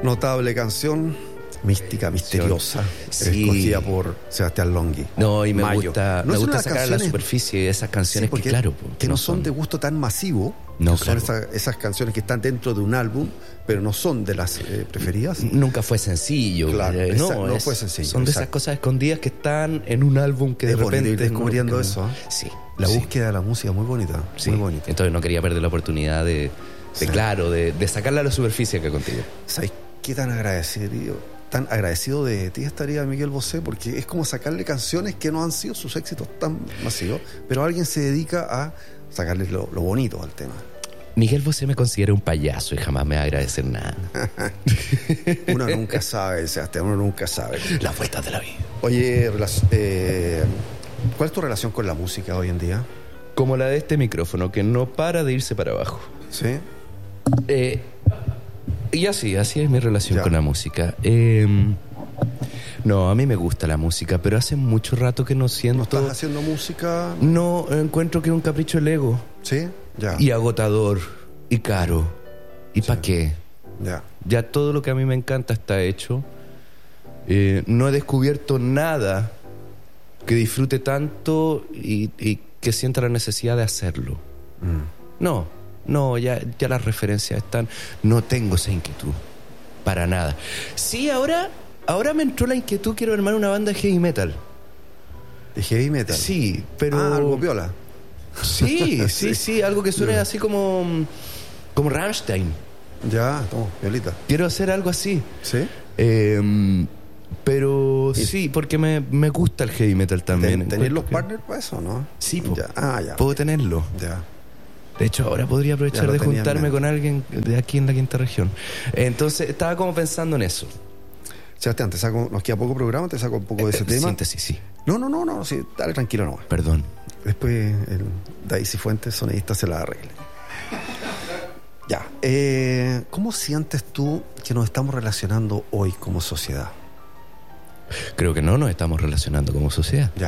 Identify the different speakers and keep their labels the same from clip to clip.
Speaker 1: Notable canción, mística, misteriosa,
Speaker 2: sí.
Speaker 1: Escogida por Sebastián Longhi.
Speaker 2: No, y me
Speaker 1: Mayo.
Speaker 2: gusta,
Speaker 1: No
Speaker 2: me
Speaker 1: son
Speaker 2: gusta
Speaker 1: unas
Speaker 2: sacar a la
Speaker 1: canciones-
Speaker 2: superficie esas canciones
Speaker 1: Sí,
Speaker 2: que, claro,
Speaker 1: que no son de gusto tan masivo.
Speaker 2: No,
Speaker 1: que son
Speaker 2: claro.
Speaker 1: esas canciones que están dentro de un álbum, pero no son de las preferidas.
Speaker 2: Nunca fue sencillo.
Speaker 1: Claro, no fue sencillo,
Speaker 2: Son de esas
Speaker 1: exacto.
Speaker 2: cosas escondidas que están en un álbum que
Speaker 1: Es
Speaker 2: de
Speaker 1: bonito
Speaker 2: repente
Speaker 1: ir descubriendo
Speaker 2: no-
Speaker 1: eso, ¿eh?
Speaker 2: Sí.
Speaker 1: La
Speaker 2: sí,
Speaker 1: búsqueda de la música muy bonita,
Speaker 2: sí.
Speaker 1: muy bonita.
Speaker 2: Entonces no quería perder la oportunidad de
Speaker 1: Sí.
Speaker 2: claro, de sacarla a la superficie acá contigo.
Speaker 1: ¿Sabes qué tan agradecido de ti estaría Miguel Bosé? Porque es como sacarle canciones que no han sido sus éxitos tan masivos, pero alguien se dedica a sacarle lo bonito al tema.
Speaker 2: Miguel Bosé me considera un payaso y jamás me va a agradecer nada.
Speaker 1: Uno nunca sabe, Sebastián, uno nunca sabe.
Speaker 2: Las vueltas de la vida.
Speaker 1: Oye, ¿cuál es tu relación con la música hoy en día?
Speaker 2: Como la de este micrófono, que no para de irse para abajo.
Speaker 1: ¿Sí?
Speaker 2: Y así es mi relación
Speaker 1: Ya.
Speaker 2: con la música. No, a mí me gusta la música, pero hace mucho rato que no siento...
Speaker 1: ¿No estás haciendo música?
Speaker 2: No, encuentro que es un capricho del ego.
Speaker 1: ¿Sí? Ya.
Speaker 2: Y agotador, y caro. ¿Y
Speaker 1: Sí.
Speaker 2: para qué?
Speaker 1: Ya.
Speaker 2: Ya todo lo que a mí me encanta está hecho. No he descubierto nada que disfrute tanto y que sienta la necesidad de hacerlo. No, ya las referencias están. No tengo esa inquietud. Para nada. Sí, ahora me entró la inquietud, quiero armar una banda de heavy metal.
Speaker 1: ¿De heavy metal?
Speaker 2: Sí, pero...
Speaker 1: algo piola.
Speaker 2: Sí, algo que suene
Speaker 1: Ya.
Speaker 2: así como Rammstein.
Speaker 1: Ya, toma, violita.
Speaker 2: Quiero hacer algo así.
Speaker 1: ¿Sí?
Speaker 2: Pero sí, porque me gusta el heavy metal también.
Speaker 1: ¿Tenés los
Speaker 2: Encuentro que-
Speaker 1: partners para eso, no?
Speaker 2: Sí, po.
Speaker 1: Ya. Ya.
Speaker 2: Puedo tenerlo.
Speaker 1: Ya.
Speaker 2: De hecho, ahora podría aprovechar
Speaker 1: Ya lo
Speaker 2: de
Speaker 1: tenía en
Speaker 2: juntarme
Speaker 1: mente.
Speaker 2: con alguien de aquí en la quinta región. Entonces, estaba como pensando en eso.
Speaker 1: Sebastián, nos queda poco programa, te saco un poco de ese tema.
Speaker 2: Síntesis, sí.
Speaker 1: No, sí, dale tranquilo nomás.
Speaker 2: Perdón.
Speaker 1: Después el Daisy Fuentes, sonidista, se la arregle. Ya. ¿Cómo sientes tú que nos estamos relacionando hoy como sociedad?
Speaker 2: Creo que no nos estamos relacionando como sociedad.
Speaker 1: Ya.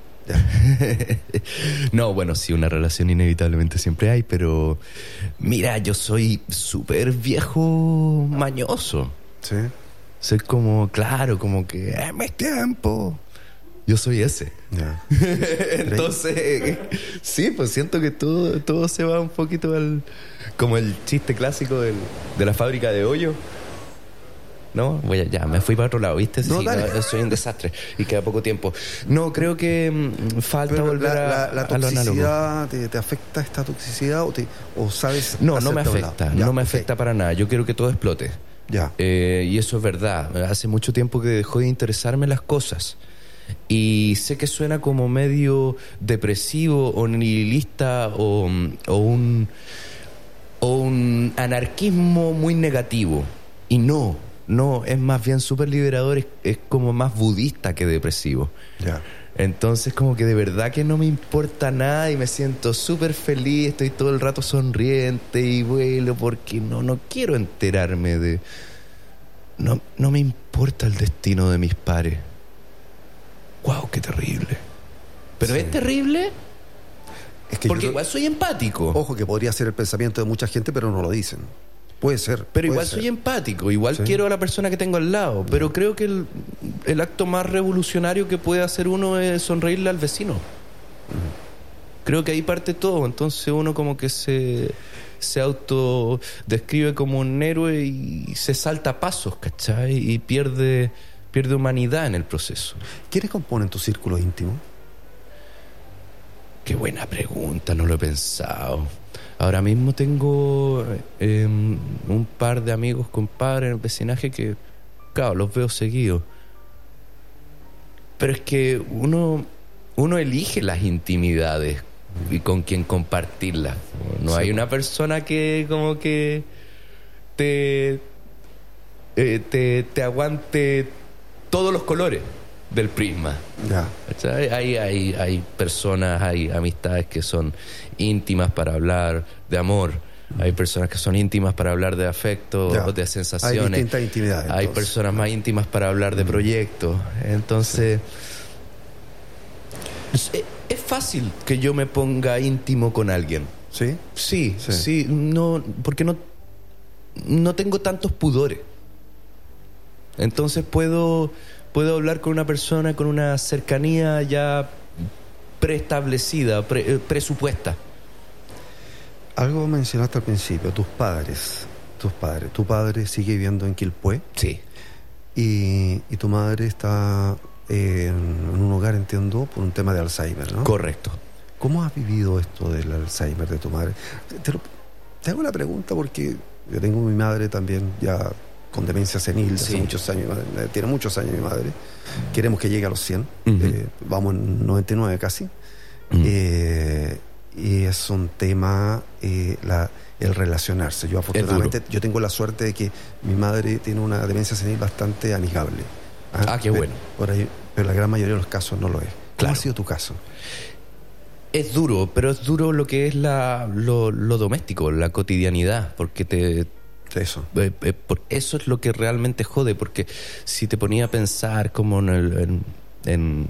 Speaker 2: No, bueno, sí, una relación inevitablemente siempre hay, pero mira, yo soy súper viejo mañoso.
Speaker 1: ¿Sí?
Speaker 2: Soy como, claro, como que es mi tiempo. Yo soy ese.
Speaker 1: Ya.
Speaker 2: Entonces, sí, pues siento que todo se va un poquito como el chiste clásico de la fábrica de hoyo. No, ya, me fui para otro lado, ¿viste?
Speaker 1: No,
Speaker 2: Sí,
Speaker 1: dale.
Speaker 2: no, soy un desastre y queda poco tiempo. No, creo que falta
Speaker 1: Pero
Speaker 2: volver
Speaker 1: la
Speaker 2: a lo análogo.
Speaker 1: toxicidad, ¿te afecta esta toxicidad o sabes?
Speaker 2: No me
Speaker 1: hacerte a un
Speaker 2: afecta,
Speaker 1: lado? Ya,
Speaker 2: no me
Speaker 1: ok.
Speaker 2: afecta para nada. Yo quiero que todo explote.
Speaker 1: Ya.
Speaker 2: Y eso es verdad. Hace mucho tiempo que dejó de interesarme las cosas. Y sé que suena como medio depresivo o nihilista o un anarquismo muy negativo. Y no, es más bien súper liberador, es como más budista que depresivo.
Speaker 1: Ya.
Speaker 2: Entonces como que de verdad que no me importa nada y me siento súper feliz, estoy todo el rato sonriente y vuelo porque no quiero enterarme de... No me importa el destino de mis pares. ¡Wow, qué terrible! Pero
Speaker 1: Sí.
Speaker 2: es terrible
Speaker 1: Es que
Speaker 2: porque
Speaker 1: yo-
Speaker 2: igual soy empático.
Speaker 1: Ojo, que podría ser el pensamiento de mucha gente, pero no lo dicen. Puede ser.
Speaker 2: Pero
Speaker 1: puede
Speaker 2: igual
Speaker 1: ser.
Speaker 2: soy empático, igual
Speaker 1: Sí.
Speaker 2: quiero a la persona que tengo al lado. Pero creo que el acto más revolucionario que puede hacer uno es sonreírle al vecino. Creo que ahí parte todo. Entonces uno como que se autodescribe como un héroe y se salta pasos, ¿cachai? Y pierde humanidad en el proceso.
Speaker 1: ¿Quiénes componen tu círculo íntimo?
Speaker 2: Qué buena pregunta, no lo he pensado. Ahora mismo tengo un par de amigos, compadres en el vecinaje que, claro, los veo seguido. Pero es que uno elige las intimidades y con quién compartirlas. No
Speaker 1: Sí.
Speaker 2: hay una persona que como que te aguante todos los colores del prisma.
Speaker 1: Ya.
Speaker 2: ¿Cachai? Hay personas, hay amistades que son íntimas para hablar de amor. Hay personas que son íntimas para hablar de afecto,
Speaker 1: Ya.
Speaker 2: de
Speaker 1: Hay
Speaker 2: sensaciones.
Speaker 1: distintas intimidades.
Speaker 2: Hay
Speaker 1: entonces.
Speaker 2: personas más íntimas para hablar de proyectos. Entonces, es fácil que yo me ponga íntimo con alguien.
Speaker 1: ¿Sí?
Speaker 2: Sí,
Speaker 1: Sí.
Speaker 2: sí, no, porque no tengo tantos pudores. Entonces puedo hablar con una persona con una cercanía ya preestablecida, presupuesta.
Speaker 1: Algo mencionaste al principio, tus padres. Tu padre sigue viviendo en Quilpué.
Speaker 2: Sí.
Speaker 1: Y tu madre está en un hogar, entiendo, por un tema de Alzheimer, ¿no?
Speaker 2: Correcto.
Speaker 1: ¿Cómo has vivido esto del Alzheimer de tu madre? Te hago la pregunta porque yo tengo mi madre también ya con demencia senil hace muchos años. Tiene muchos años mi madre. Queremos que llegue a los 100. Vamos en 99 casi. Y es un tema el relacionarse. Yo afortunadamente tengo la suerte de que mi madre tiene una demencia senil bastante amigable.
Speaker 2: Qué bueno.
Speaker 1: Pero la gran mayoría de los casos no lo es. ¿Cómo
Speaker 2: Claro.
Speaker 1: ha sido tu caso?
Speaker 2: Es duro, pero es duro lo que es lo doméstico, la cotidianidad, porque
Speaker 1: Eso.
Speaker 2: eso es lo que realmente jode, porque si te ponía a pensar como en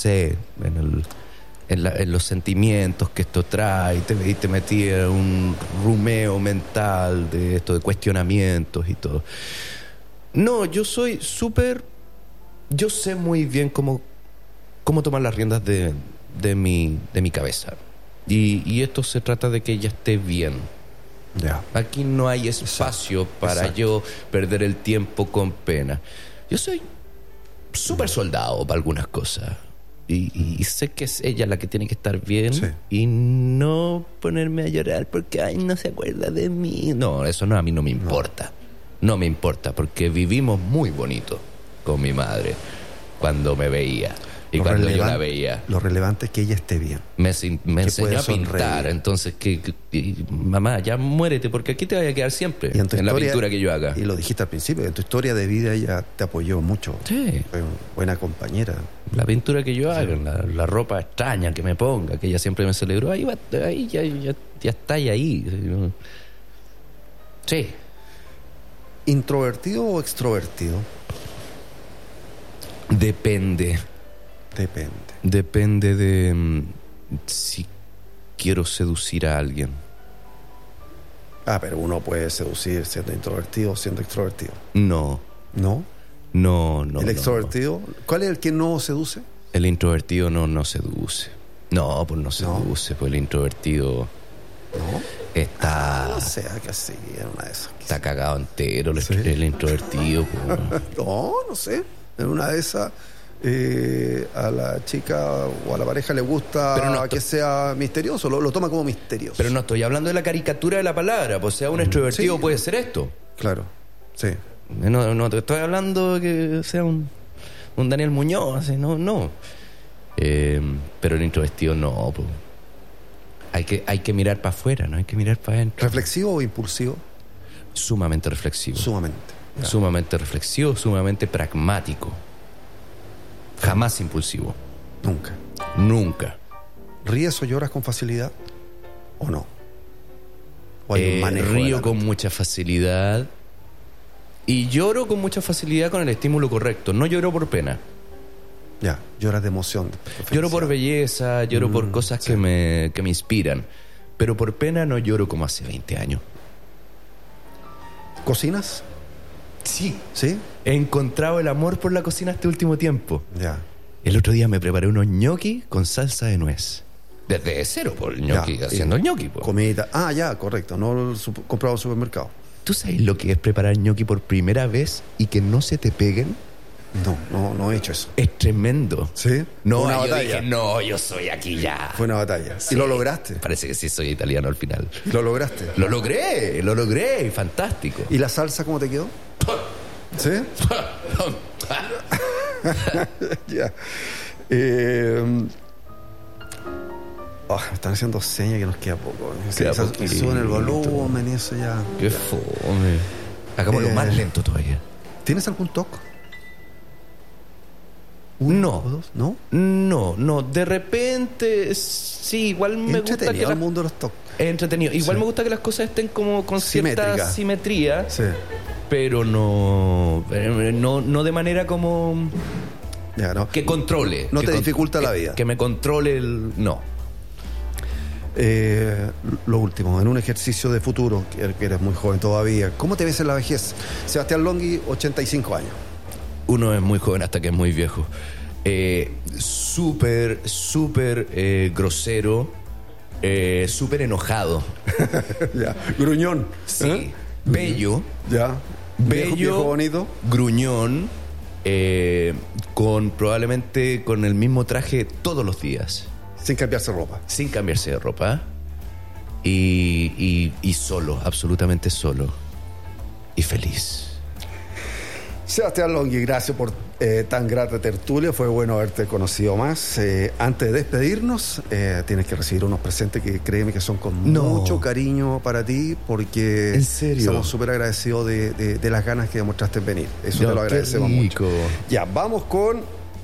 Speaker 2: los sentimientos que esto trae, y te metía un rumeo mental de esto, de cuestionamientos y todo. No, yo soy yo sé muy bien cómo tomar las riendas de mi cabeza. Y esto se trata de que ella esté bien.
Speaker 1: Ya.
Speaker 2: Aquí no hay espacio para yo perder el tiempo con pena. Yo soy súper soldado para algunas cosas. Y sé que es ella la que tiene que estar bien.
Speaker 1: Sí.
Speaker 2: Y no ponerme a llorar porque ay, no se acuerda de mí. No, eso no, a mí no me importa. No me importa porque vivimos muy bonito con mi madre cuando me veía. Y cuando yo la veía,
Speaker 1: lo relevante es que ella esté bien.
Speaker 2: me enseñó a pintar. Entonces, mamá, ya muérete, porque aquí te voy a quedar siempre
Speaker 1: Y en tu
Speaker 2: la
Speaker 1: historia,
Speaker 2: pintura que yo haga.
Speaker 1: Y lo dijiste al principio, en tu historia de vida ella te apoyó mucho.
Speaker 2: Sí.
Speaker 1: Fue una buena compañera.
Speaker 2: La pintura que yo haga, la ropa extraña que me ponga, que ella siempre me celebró, ahí ya está ahí. Sí.
Speaker 1: ¿Introvertido o extrovertido?
Speaker 2: Depende de si quiero seducir a alguien.
Speaker 1: Pero uno puede seducir siendo introvertido o siendo extrovertido.
Speaker 2: No.
Speaker 1: ¿No?
Speaker 2: No.
Speaker 1: ¿El extrovertido? ¿Cuál es el que no seduce?
Speaker 2: El introvertido no seduce. No, pues no seduce, pues el introvertido
Speaker 1: ¿No?
Speaker 2: está...
Speaker 1: No sé, que sí, en una de esas.
Speaker 2: Está cagado entero
Speaker 1: ¿Sí?
Speaker 2: el introvertido. Pues.
Speaker 1: No sé. En una de esas a la chica o a la pareja le gusta que sea misterioso, lo toma como misterioso.
Speaker 2: Pero no estoy hablando de la caricatura de la palabra, pues sea un extrovertido puede ser esto.
Speaker 1: Claro, sí.
Speaker 2: No te estoy hablando de que sea un Daniel Muñoz, así, no. Pero el introvertido no, pues. Hay que mirar para afuera, no hay que mirar para adentro.
Speaker 1: ¿Reflexivo o impulsivo?
Speaker 2: Sumamente reflexivo.
Speaker 1: Sumamente. Claro.
Speaker 2: Sumamente reflexivo, sumamente pragmático. Jamás impulsivo. Nunca.
Speaker 1: ¿Ríes o lloras con facilidad? ¿O no? ¿O hay un manejo de
Speaker 2: río
Speaker 1: la
Speaker 2: con
Speaker 1: mente?
Speaker 2: mucha facilidad y lloro con mucha facilidad con el estímulo correcto. No lloro por pena.
Speaker 1: Ya, lloras de emoción.
Speaker 2: Lloro por belleza, lloro por cosas que me inspiran. Pero por pena no lloro como hace 20 años.
Speaker 1: ¿Cocinas?
Speaker 2: Sí.
Speaker 1: ¿Sí?
Speaker 2: He encontrado el amor por la cocina este último tiempo.
Speaker 1: Ya.
Speaker 2: El otro día me preparé unos ñoquis con salsa de nuez. Desde cero, por el ñoqui,
Speaker 1: Ya,
Speaker 2: haciendo el ñoqui.
Speaker 1: Comida. Ya, correcto. No comprado en el supermercado.
Speaker 2: ¿Tú sabes lo que es preparar ñoqui por primera vez y que no se te peguen?
Speaker 1: No he hecho eso.
Speaker 2: Es tremendo.
Speaker 1: ¿Sí?
Speaker 2: No,
Speaker 1: Fue una
Speaker 2: yo
Speaker 1: batalla.
Speaker 2: dije, no, yo soy aquí ya.
Speaker 1: Fue una batalla.
Speaker 2: Sí.
Speaker 1: ¿Y lo lograste?
Speaker 2: Parece que sí soy italiano al final.
Speaker 1: ¿Lo lograste?
Speaker 2: Lo logré, fantástico.
Speaker 1: ¿Y la salsa cómo te quedó? ¿Sí? Ya. Me están haciendo señas que nos queda poco. Suben el volumen y eso ya.
Speaker 2: Qué fome. Hagámoslo más lento todavía.
Speaker 1: ¿Tienes algún TOC?
Speaker 2: No.
Speaker 1: ¿No?
Speaker 2: No. De repente, sí, igual me gusta que
Speaker 1: el mundo de los TOC.
Speaker 2: es entretenido. Igual
Speaker 1: Sí.
Speaker 2: me gusta que las cosas estén como con cierta
Speaker 1: Simétrica.
Speaker 2: simetría.
Speaker 1: Sí.
Speaker 2: Pero no de manera como
Speaker 1: Ya, no.
Speaker 2: que controle.
Speaker 1: No
Speaker 2: que
Speaker 1: te dificulta la vida.
Speaker 2: Que me controle no.
Speaker 1: Lo último, en un ejercicio de futuro, que eres muy joven todavía, ¿cómo te ves en la vejez? Sebastián Longhi, 85 años.
Speaker 2: Uno es muy joven hasta que es muy viejo. Súper grosero, súper enojado.
Speaker 1: Ya. Gruñón.
Speaker 2: Sí. Bello.
Speaker 1: Ya. Viejo bonito.
Speaker 2: Gruñón, probablemente con el mismo traje todos los días.
Speaker 1: Sin cambiarse ropa.
Speaker 2: Sin cambiarse de ropa. Y solo, absolutamente solo. Y feliz.
Speaker 1: Sebastián Longhi, gracias por tan grata tertulia. Fue bueno haberte conocido más. Antes de despedirnos, tienes que recibir unos presentes que créeme que son con mucho cariño para ti, porque
Speaker 2: ¿en serio?
Speaker 1: Estamos súper agradecidos de las ganas que demostraste en venir. Eso te lo agradecemos mucho. Ya, vamos con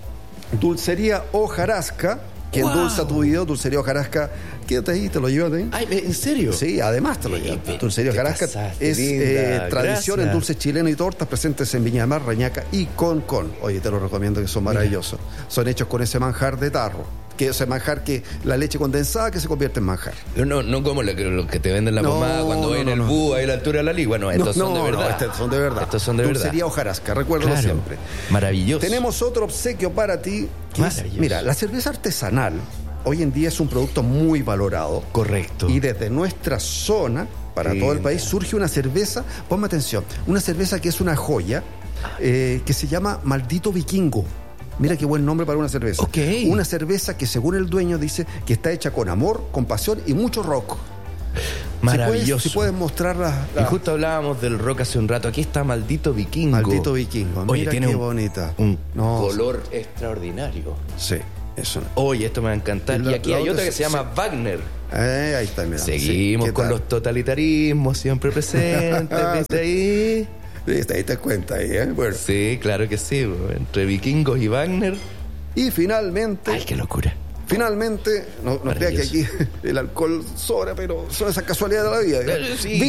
Speaker 1: Dulcería Hojarasca, que endulza tu video. Dulcería Hojarasca, quédate ahí, te lo llévate.
Speaker 2: Ay, ¿en serio?
Speaker 1: Sí, además te lo llevas. Dulcería Hojarasca es tradición en dulces chilenos y tortas presentes en Viña del Mar, Reñaca y Concón. Oye, te lo recomiendo, que son maravillosos. Son hechos con ese manjar de tarro, que ese manjar, que la leche condensada que se convierte en manjar.
Speaker 2: No como lo que te venden la pomada cuando ven el búho ahí a la altura de la ligua. No, estos son de verdad.
Speaker 1: Estos son de verdad.
Speaker 2: Estos son de verdad.
Speaker 1: Dulcería Hojarasca, recuérdalo siempre.
Speaker 2: Maravilloso.
Speaker 1: Tenemos otro obsequio para ti, que es, mira, la cerveza artesanal hoy en día es un producto muy valorado.
Speaker 2: Correcto.
Speaker 1: Y desde nuestra zona, para todo el país, surge una cerveza, ponme atención, una cerveza que es una joya, que se llama Maldito Vikingo. Mira qué buen nombre para una cerveza.
Speaker 2: Okay.
Speaker 1: Una cerveza que, según el dueño, dice que está hecha con amor, con pasión y mucho rock.
Speaker 2: Maravilloso.
Speaker 1: Si puedes mostrarla.
Speaker 2: Y justo hablábamos del rock hace un rato. Aquí está Maldito Vikingo.
Speaker 1: Maldito Vikingo. Mira. Oye, tiene qué bonita.
Speaker 2: Un color extraordinario.
Speaker 1: Sí, eso.
Speaker 2: Oye, esto me va a encantar. Y aquí hay otra que se llama Wagner.
Speaker 1: Ahí está, mira.
Speaker 2: Seguimos con los totalitarismos siempre presentes. ¿Viste ahí?
Speaker 1: Ahí te cuenta ahí, ¿eh? Bueno.
Speaker 2: Sí, claro que sí. Entre vikingos y Wagner.
Speaker 1: Y finalmente.
Speaker 2: ¡Ay, qué locura!
Speaker 1: Finalmente, no creas que aquí el alcohol sobra, pero son esas casualidades de la vida.
Speaker 2: Sí,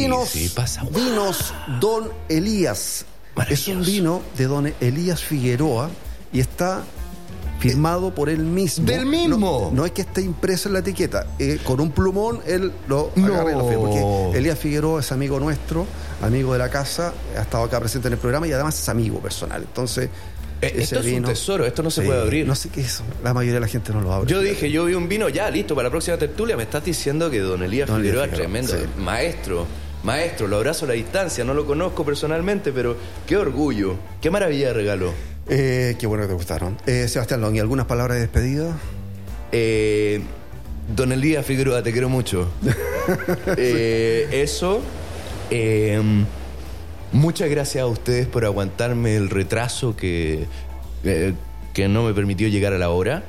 Speaker 1: Vinos Don Elías. Es un vino de Don Elías Figueroa y está firmado por él mismo.
Speaker 2: ¿Del mismo?
Speaker 1: No es que esté impreso en la etiqueta. Con un plumón él lo agarra y lo firma. Porque Elías Figueroa es amigo nuestro, amigo de la casa, ha estado acá presente en el programa y además es amigo personal. Entonces,
Speaker 2: esto es un tesoro, esto no se puede abrir.
Speaker 1: No sé qué es eso, la mayoría de la gente no lo abre.
Speaker 2: Yo vi un vino, ya listo, para la próxima tertulia. Me estás diciendo que Don Elías Figueroa es tremendo, maestro, lo abrazo a la distancia, no lo conozco personalmente, pero qué orgullo, qué maravilla de regalo.
Speaker 1: Qué bueno que te gustaron. Sebastián Longhi, ¿algunas palabras de despedida?
Speaker 2: Don Elías Figueroa, te quiero mucho. Eso. Muchas gracias a ustedes por aguantarme el retraso que no me permitió llegar a la hora.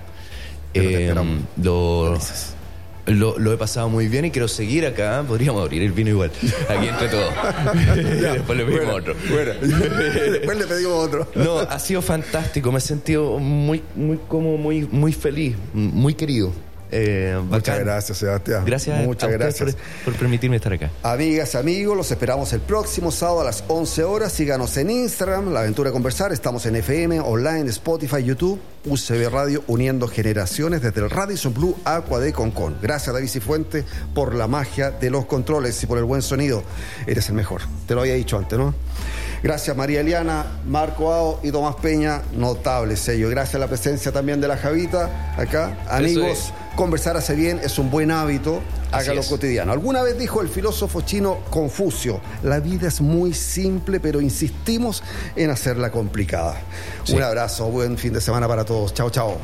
Speaker 2: Lo he pasado muy bien y quiero seguir acá. Podríamos abrir el vino igual, aquí entre todos. Después le pedimos otro.
Speaker 1: Después le pedimos otro.
Speaker 2: No, ha sido fantástico. Me he sentido muy cómodo, muy feliz, muy querido.
Speaker 1: Muchas gracias, Sebastián.
Speaker 2: Gracias
Speaker 1: Muchas gracias
Speaker 2: por permitirme estar acá.
Speaker 1: Amigas, amigos, los esperamos el próximo sábado a las 11 horas. Síganos en Instagram, La Aventura de Conversar. Estamos en FM, online, Spotify, YouTube, UCB Radio, uniendo generaciones desde el Radisson Blu Aqua de Concón. Gracias, David Cifuentes, por la magia de los controles y por el buen sonido. Eres el mejor. Te lo había dicho antes, ¿no? Gracias, María Eliana, Marco Ao y Tomás Peña, notable sello. Gracias a la presencia también de la Javita acá. Amigos, conversar hace bien, es un buen hábito, hágalo cotidiano. Alguna vez dijo el filósofo chino Confucio, la vida es muy simple, pero insistimos en hacerla complicada. Sí. Un abrazo, buen fin de semana para todos. Chao, chao.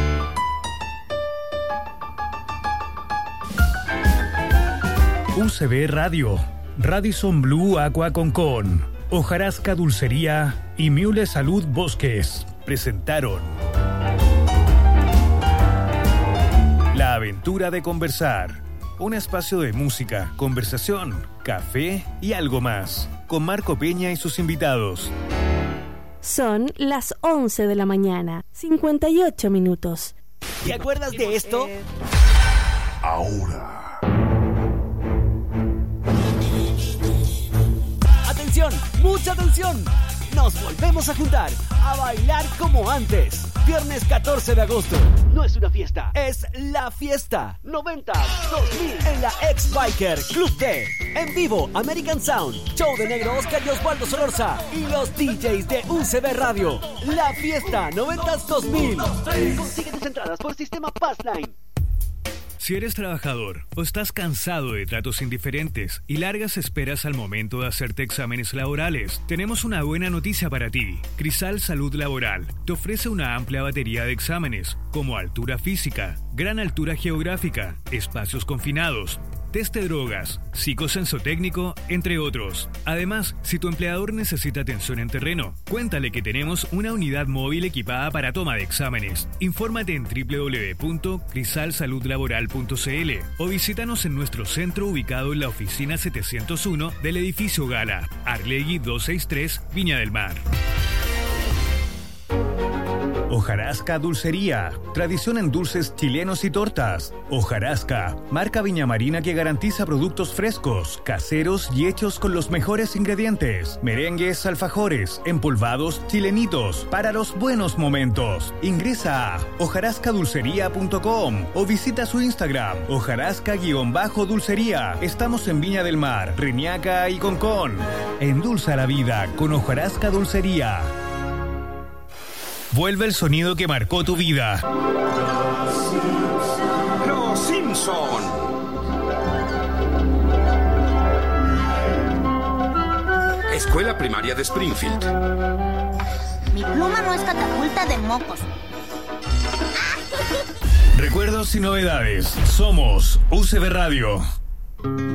Speaker 3: UCB Radio, Radisson Blu Aqua Concón, Hojarasca Dulcería y Miule Salud Bosques presentaron La Aventura de Conversar, un espacio de música, conversación, café y algo más, con Marco Peña y sus invitados.
Speaker 4: Son las 11 de la mañana, 58 minutos.
Speaker 5: ¿Te acuerdas de esto?
Speaker 6: Ahora.
Speaker 5: ¡Atención! ¡Mucha atención! nos volvemos a juntar a bailar como antes. Viernes 14 de agosto. No es una fiesta, es la fiesta 90 2000 en la X-Biker Club D. En vivo, American Sound, show de Negro Oscar y Osvaldo Solorza y los DJs de UCB Radio. La fiesta 90 2000. Consigue tus entradas por sistema Passline.
Speaker 3: Si eres trabajador o estás cansado de tratos indiferentes y largas esperas al momento de hacerte exámenes laborales, tenemos una buena noticia para ti. Crisal Salud Laboral te ofrece una amplia batería de exámenes, como altura física, gran altura geográfica, espacios confinados, test de drogas, psicosensotécnico, entre otros. Además, si tu empleador necesita atención en terreno, cuéntale que tenemos una unidad móvil equipada para toma de exámenes. Infórmate en www.crisalsaludlaboral.cl o visítanos en nuestro centro ubicado en la oficina 701 del edificio Gala, Arlegui 263, Viña del Mar. Hojarasca Dulcería, tradición en dulces chilenos y tortas. Hojarasca, marca viñamarina que garantiza productos frescos, caseros y hechos con los mejores ingredientes. Merengues, alfajores, empolvados, chilenitos, para los buenos momentos. Ingresa a hojarascadulcería.com o visita su Instagram, hojarasca_dulcería. Estamos en Viña del Mar, Reñaca y Concón. Endulza la vida con Hojarasca Dulcería. Vuelve el sonido que marcó tu vida.
Speaker 6: Los Simpson. Escuela Primaria de Springfield.
Speaker 7: Mi pluma no es catapulta de mocos.
Speaker 3: Recuerdos y novedades. Somos UCB Radio.